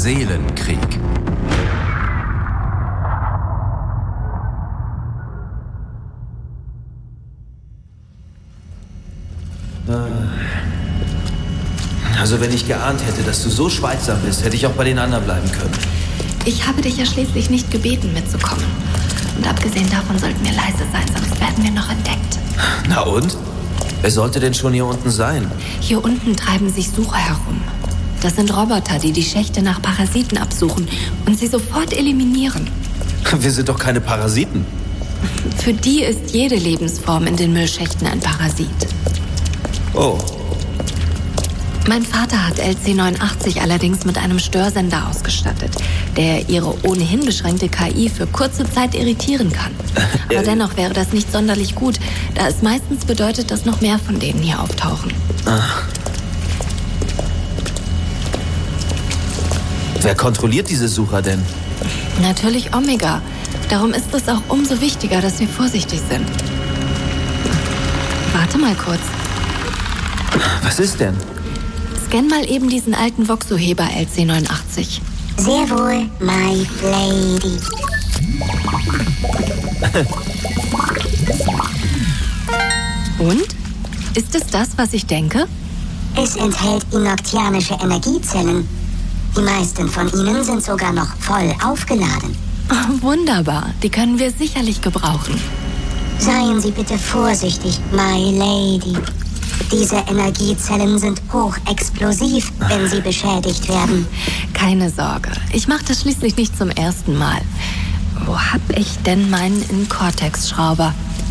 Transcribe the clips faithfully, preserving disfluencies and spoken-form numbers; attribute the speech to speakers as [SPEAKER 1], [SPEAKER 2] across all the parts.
[SPEAKER 1] Seelenkrieg.
[SPEAKER 2] Also wenn ich geahnt hätte, dass du so schweigsam bist, hätte ich auch bei den anderen bleiben können.
[SPEAKER 3] Ich habe dich ja schließlich nicht gebeten, mitzukommen. Und abgesehen davon sollten wir leise sein, sonst werden wir noch entdeckt.
[SPEAKER 2] Na und? Wer sollte denn schon hier unten sein?
[SPEAKER 3] Hier unten treiben sich Sucher herum. Das sind Roboter, die die Schächte nach Parasiten absuchen und sie sofort eliminieren.
[SPEAKER 2] Wir sind doch keine Parasiten.
[SPEAKER 3] Für die ist jede Lebensform in den Müllschächten ein Parasit.
[SPEAKER 2] Oh.
[SPEAKER 3] Mein Vater hat L C neunundachtzig allerdings mit einem Störsender ausgestattet, der ihre ohnehin beschränkte K I für kurze Zeit irritieren kann. Aber dennoch wäre das nicht sonderlich gut, da es meistens bedeutet, dass noch mehr von denen hier auftauchen.
[SPEAKER 2] Ach. Wer kontrolliert diese Sucher denn?
[SPEAKER 3] Natürlich Omega. Darum ist es auch umso wichtiger, dass wir vorsichtig sind. Warte mal kurz.
[SPEAKER 2] Was ist denn?
[SPEAKER 3] Scan mal eben diesen alten Voxoheber L C neunundachtzig.
[SPEAKER 4] Sehr wohl, my lady.
[SPEAKER 3] Und? Ist es das, was ich denke?
[SPEAKER 4] Es enthält inoktianische Energiezellen. Die meisten von ihnen sind sogar noch voll aufgeladen.
[SPEAKER 3] Oh, wunderbar, die können wir sicherlich gebrauchen.
[SPEAKER 4] Seien Sie bitte vorsichtig, my lady. Diese Energiezellen sind hochexplosiv, wenn sie beschädigt werden.
[SPEAKER 3] Keine Sorge, ich mache das schließlich nicht zum ersten Mal. Wo hab ich denn meinen In-Cortex-Schrauber?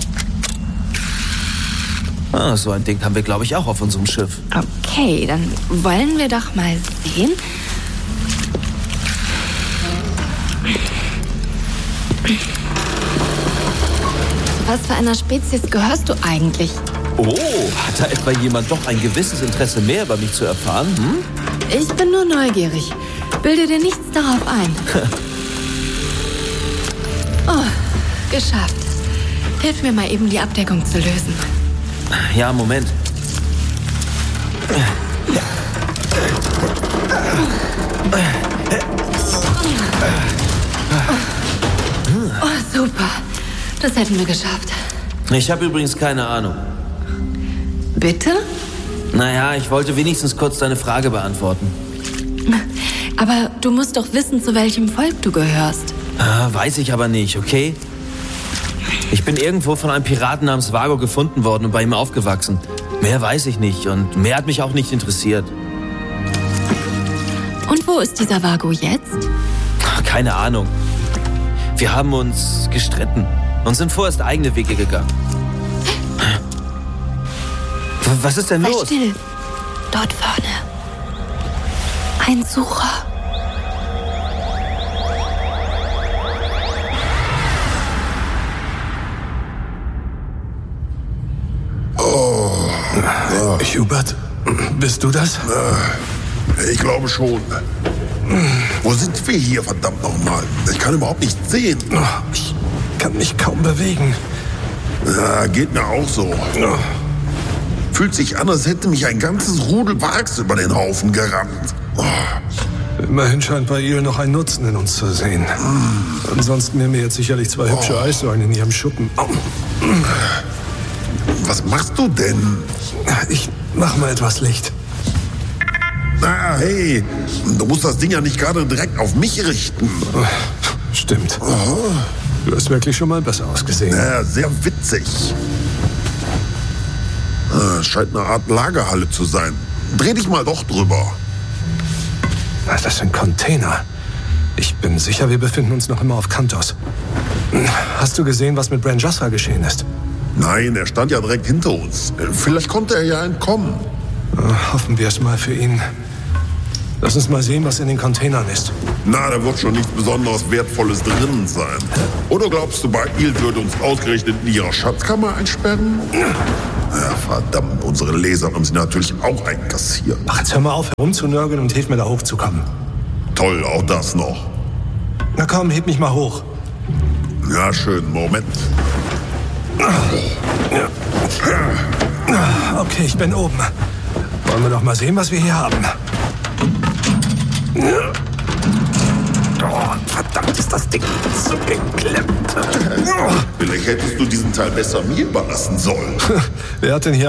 [SPEAKER 2] Ah, so ein Ding haben wir, glaube ich, auch auf unserem Schiff.
[SPEAKER 3] Okay, dann wollen wir doch mal sehen. Zu was für einer Spezies gehörst du eigentlich?
[SPEAKER 2] Oh, hat da etwa jemand doch ein gewisses Interesse mehr über mich zu erfahren? Hm?
[SPEAKER 3] Ich bin nur neugierig. Bilde dir nichts darauf ein. Oh, geschafft. Hilf mir mal eben, die Abdeckung zu lösen.
[SPEAKER 2] Ja, Moment.
[SPEAKER 3] Oh, super. Das hätten wir geschafft.
[SPEAKER 2] Ich habe übrigens keine Ahnung.
[SPEAKER 3] Bitte?
[SPEAKER 2] Naja, ich wollte wenigstens kurz deine Frage beantworten.
[SPEAKER 3] Aber du musst doch wissen, zu welchem Volk du gehörst.
[SPEAKER 2] Ah, weiß ich aber nicht, okay? Ich bin irgendwo von einem Piraten namens Vago gefunden worden und bei ihm aufgewachsen. Mehr weiß ich nicht und mehr hat mich auch nicht interessiert.
[SPEAKER 3] Und wo ist dieser Vago jetzt?
[SPEAKER 2] Keine Ahnung. Wir haben uns gestritten und sind vorerst eigene Wege gegangen. Was ist denn
[SPEAKER 3] Sei
[SPEAKER 2] los?
[SPEAKER 3] still. Dort vorne. Ein Sucher.
[SPEAKER 5] Oh. Hubert, bist du das?
[SPEAKER 6] Ich glaube schon. Wo sind wir hier, verdammt nochmal? Ich kann überhaupt nichts sehen.
[SPEAKER 5] Ich kann mich kaum bewegen.
[SPEAKER 6] Ja, geht mir auch so. Fühlt sich an, als hätte mich ein ganzes Rudel Wachs über den Haufen gerannt. Oh.
[SPEAKER 5] Immerhin scheint bei ihr noch ein Nutzen in uns zu sehen. Mm. Ansonsten wären mir jetzt sicherlich zwei hübsche oh. Eissäulen in ihrem Schuppen. Oh.
[SPEAKER 6] Was machst du denn?
[SPEAKER 5] Ich mach mal etwas Licht.
[SPEAKER 6] Na, hey, du musst das Ding ja nicht gerade direkt auf mich richten.
[SPEAKER 5] Stimmt. Oh. Du hast wirklich schon mal besser ausgesehen.
[SPEAKER 6] Ja, sehr witzig. Es scheint eine Art Lagerhalle zu sein. Dreh dich mal doch drüber.
[SPEAKER 5] Das sind Container. Ich bin sicher, wir befinden uns noch immer auf Kantos. Hast du gesehen, was mit Bran Jossa geschehen ist?
[SPEAKER 6] Nein, er stand ja direkt hinter uns. Vielleicht konnte er ja entkommen.
[SPEAKER 5] Hoffen wir es mal für ihn. Lass uns mal sehen, was in den Containern ist.
[SPEAKER 6] Na, da wird schon nichts besonders Wertvolles drinnen sein. Oder glaubst du, Ba'il würde uns ausgerechnet in ihrer Schatzkammer einsperren? Ja, verdammt, unsere Leser haben sie natürlich auch einkassiert.
[SPEAKER 5] Ach, jetzt hör mal auf, herumzunörgeln und hilf mir da hochzukommen.
[SPEAKER 6] Toll, auch das noch.
[SPEAKER 5] Na komm, heb mich mal hoch.
[SPEAKER 6] Ja, schön, Moment.
[SPEAKER 5] Okay, ich bin oben. Wollen wir doch mal sehen, was wir hier haben. das Ding zugeklemmt.
[SPEAKER 6] Vielleicht hättest du diesen Teil besser mir überlassen sollen.
[SPEAKER 5] Wer hat denn hier